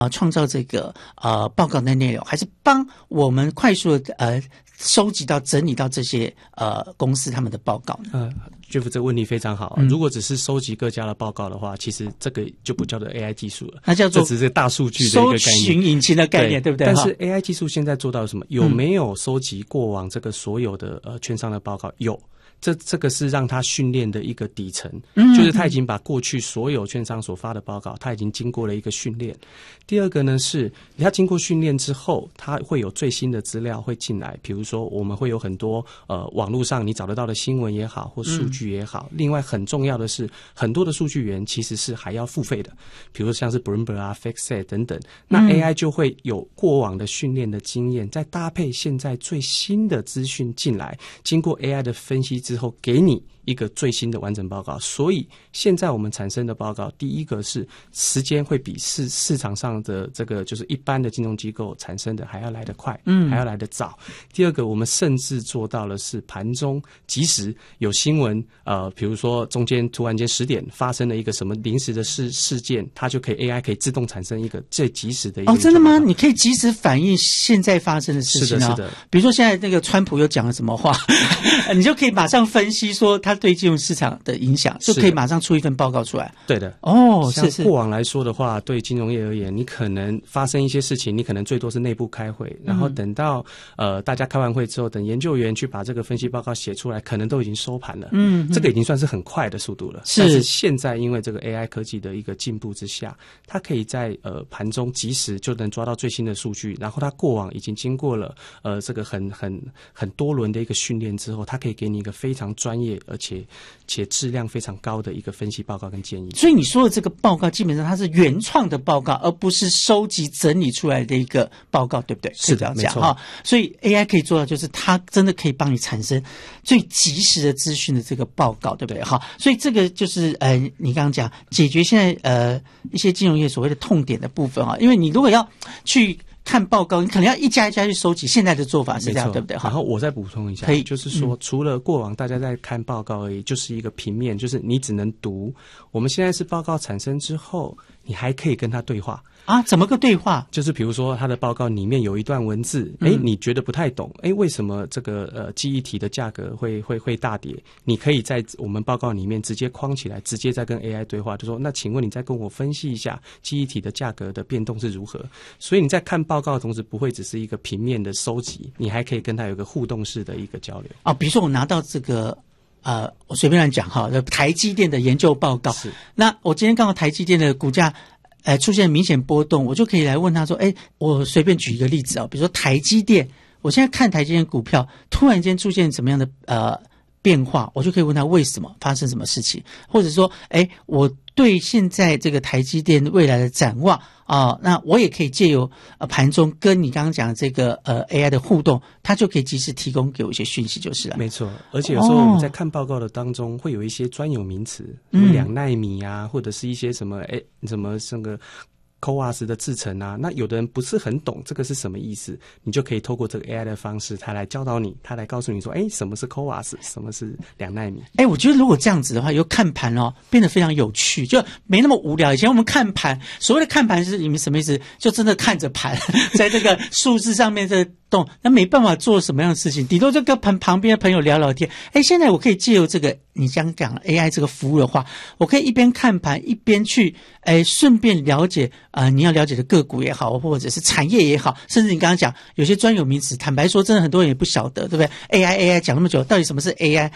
创造这个报告的内容，还是帮我们快速的收集到整理到这些公司他们的报告呢 ？Jeff 这个问题非常好。如果只是收集各家的报告的话，其实这个就不叫做 AI 技术了， 那叫做这只是大数据的一个概念， 搜寻引擎的概念， 对不对？ 但是 AI 技术现在做到什么？有没有收集过往这个所有的券商的报告？有。这个是让他训练的一个底层，就是他已经把过去所有券商所发的报告，他已经经过了一个训练。第二个呢是，他经过训练之后，他会有最新的资料会进来，比如说我们会有很多网络上你找得到的新闻也好，或数据也好。另外很重要的是，很多的数据源其实是还要付费的，比如说像是 Bloomberg 啊、FactSet 等等。那 AI 就会有过往的训练的经验，再搭配现在最新的资讯进来，经过 AI 的分析之后，给你一个最新的完整报告。所以现在我们产生的报告，第一个是时间会比市场上的这个就是一般的金融机构产生的还要来得快，还要来得早。第二个，我们甚至做到了是盘中即时有新闻，比如说中间突然间10点发生了一个什么临时的事件，它就可以 AI 可以自动产生一个最即时的一个真的吗？你可以即时反映现在发生的事情啊。 是的。 比如说现在那个川普又讲了什么话，你就可以马上分析说他对金融市场的影响，就可以马上出一份报告出来。 对的。 是。 像过往来说的话，对金融业而言，你可能发生一些事情，你可能最多是内部开会，然后等到大家开完会之后，等研究员去把这个分析报告写出来，可能都已经收盘了。这个已经算是很快的速度了。但是现在因为这个 AI 科技的一个进步之下，它可以在盘中即时就能抓到最新的数据，然后它过往已经经过了这个很多轮的一个训练之后，它可以给你一个非常专业而且质量非常高的一个分析报告跟建议。 所以你说的这个报告基本上它是原创的报告，而不是收集整理出来的一个报告，对不对？ 是的，没错。 所以 AI 可以做到，就是它真的可以帮你产生最及时的资讯的这个报告，对不对？所以这个就是你刚刚讲解决现在一些金融业所谓的痛点的部分因为你如果要去看报告，你可能要一家一家去收集，现在的做法是这样，对不对？ 然后我再补充一下， 可以， 就是说除了过往大家在看报告而已，就是一个平面，就是你只能读。我们现在是报告产生之后，你还可以跟他对话。 怎么个对话？ 就是比如说他的报告里面有一段文字，你觉得不太懂，为什么这个记忆体的价格会大跌？你可以在我们报告里面直接框起来，直接再跟 AI 对话，就说那请问你再跟我分析一下记忆体的价格的变动是如何？所以你在看报告的同时，不会只是一个平面的收集，你还可以跟他有一个互动式的一个交流。 比如说我拿到这个我随便乱讲台积电的研究报告，那我今天刚好台积电的股价出现明显波动，我就可以来问他说，我随便举一个例子比如说台积电，我现在看台积电股票突然间出现什么样的变化，我就可以问他为什么发生什么事情，或者说我对现在这个台积电未来的展望那我也可以借由盘中跟你刚刚讲的这个AI 的互动，它就可以及时提供给我一些讯息就是了。 没错，而且有时候我们在看报告的当中会有一些专有名词，2奈米啊，或者是一些什么什么这个CoWoS 的制程啊，那有的人不是很懂这个是什么意思，你就可以透过这个 AI 的方式，他来教导你，他来告诉你说，什么是 CoWoS， 什么是2奈米。 我觉得如果这样子的话，以后看盘变得非常有趣，就没那么无聊。以前我们看盘，所谓的看盘是你们什么意思？就真的看着盘，在这个数字上面的动，那没办法做什么样的事情，顶多就跟旁边的朋友聊聊天。现在我可以借由这个你讲 AI 这个服务的话，我可以一边看盘一边去顺便了解你要了解的个股也好，或者是产业也好，甚至你刚刚讲有些专有名词，坦白说真的很多人也不晓得，对不对？ AI 讲那么久，到底什么是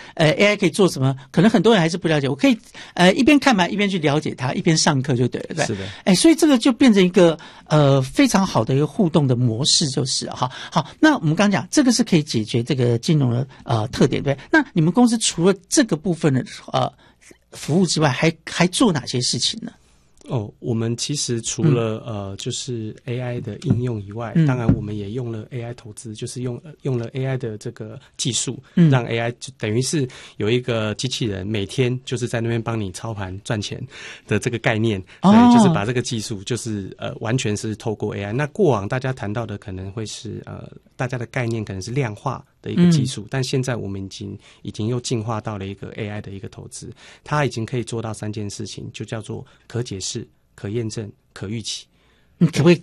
AI 可以做什么，可能很多人还是不了解。我可以一边看盘一边去了解它，一边上课就对了，对不对？ 是的。 所以这个就变成一个非常好的一个互动的模式就是好，那我们刚刚讲这个是可以解决这个金融的特点，对不对？那你们公司除了这个部分的服务之外，还做哪些事情呢？ 我们其实除了就是 AI 的应用以外，当然我们也用了 AI 投资，就是用了 AI 的这个技术，让 AI 就等于是有一个机器人每天就是在那边帮你操盘赚钱的这个概念，对，就是把这个技术就是完全是透过 AI。那过往大家谈到的可能会是大家的概念可能是量化的一个技术，但现在我们已经又进化到了一个 AI 的一个投资，它已经可以做到3件事情，就叫做可解释、可验证、可预期。 你可不可以